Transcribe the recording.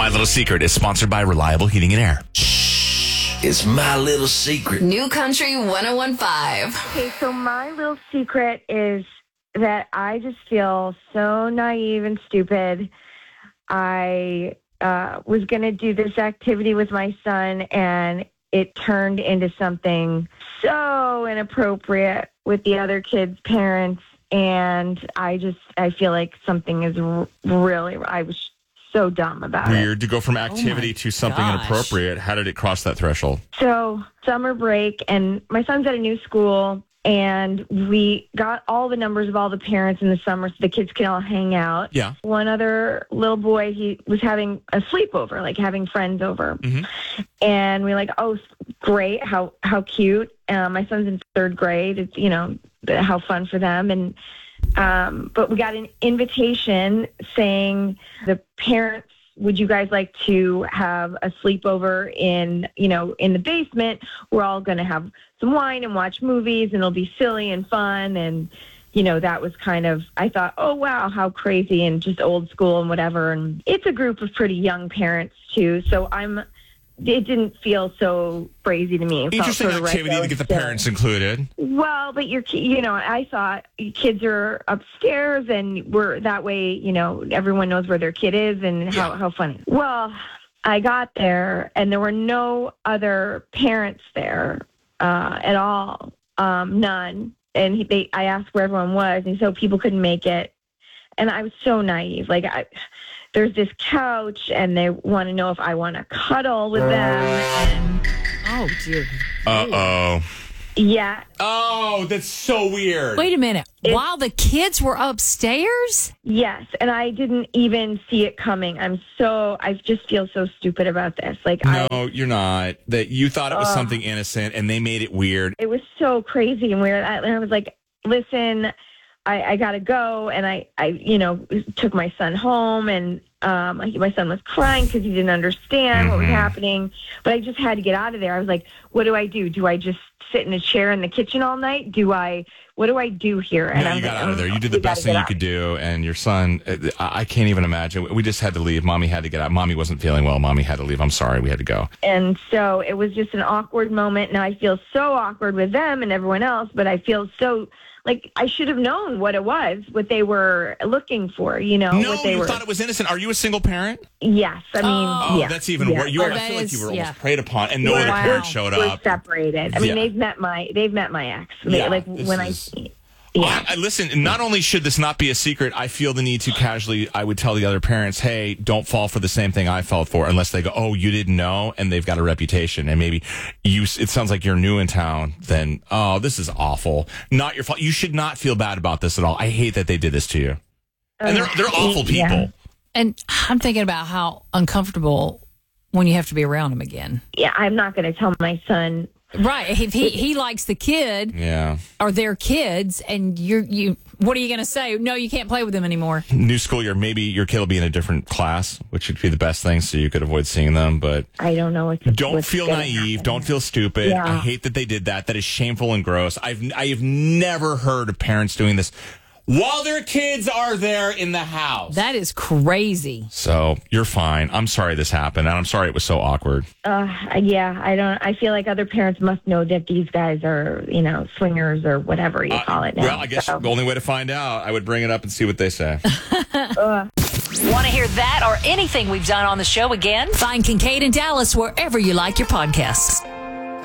My Little Secret is sponsored by Reliable Heating and Air. Shh, it's my little secret. New Country 101.5. Okay, so my little secret is that I just feel so naive and stupid. I was going to do this activity with my son, and it turned into something so inappropriate with the other kids' parents. And I feel like something is I was so dumb about it. Weird to go from activity to something inappropriate. How did it cross that threshold? So summer break, and my son's at a new school, and we got all the numbers of all the parents in the summer so the kids can all hang out. Yeah. One other little boy, he was having a sleepover, like having friends over. Mm-hmm. And we were like, oh, great, how cute. My son's in 3rd grade. It's, how fun for them. And but we got an invitation saying the parents, would you guys like to have a sleepover in the basement? We're all going to have some wine and watch movies, and it'll be silly and fun. And, that was kind of, I thought, oh, wow, how crazy, and just old school and whatever. And it's a group of pretty young parents, too. So it didn't feel so crazy to me. It Interesting felt activity to get the parents included. Well, but I thought kids are upstairs, and we're that way, everyone knows where their kid is, and how funny. Well, I got there, and there were no other parents there at all, none. And I asked where everyone was, and so people couldn't make it. And I was so naive. There's this couch, and they want to know if I want to cuddle with them. And, oh, dear. Uh-oh. Yeah. Oh, that's so weird. Wait a minute. While the kids were upstairs? Yes, and I didn't even see it coming. I just feel so stupid about this. No, you're not. That you thought it was something innocent, and they made it weird. It was so crazy and weird. I was like, listen, I got to go. And I took my son home, and my son was crying because he didn't understand what was happening. But I just had to get out of there. I was like, what do I do? Do I just sit in a chair in the kitchen all night? What do I do here? And no, you got out of there. You did the best thing you could do. And your son, I can't even imagine. We just had to leave. Mommy had to get out. Mommy wasn't feeling well. Mommy had to leave. I'm sorry. We had to go. And so it was just an awkward moment. Now I feel so awkward with them and everyone else, but I feel so like I should have known what they were looking for, No, you thought it was innocent. Are you a single parent? Yes. I mean, yeah. That's even worse. I feel like you were almost preyed upon, and no other parent showed up. We're separated. I mean, they've met my ex. I listen, not only should this not be a secret, I feel the need to casually, I would tell the other parents, hey, don't fall for the same thing I fell for, unless they go, oh, you didn't know, and they've got a reputation, and maybe it sounds like you're new in town, then, oh, this is awful. Not your fault. You should not feel bad about this at all. I hate that they did this to you. And they're awful people. Yeah. And I'm thinking about how uncomfortable when you have to be around them again. Yeah, I'm not going to tell my son. Right. If he likes the kid or their kids, and you what are you going to say? No, you can't play with them anymore. New school year, maybe your kid will be in a different class, which would be the best thing, so you could avoid seeing them. But I don't know. Don't feel naive. Don't feel stupid. Yeah. I hate that they did that. That is shameful and gross. I have never heard of parents doing this while their kids are there in the house. That is crazy. So you're fine. I'm sorry this happened, and I'm sorry it was so awkward. I feel like other parents must know that these guys are, swingers or whatever you call it now. Well, I guess the only way to find out, I would bring it up and see what they say. Want to hear that or anything we've done on the show again? Find Kincaid and Dallas wherever you like your podcasts.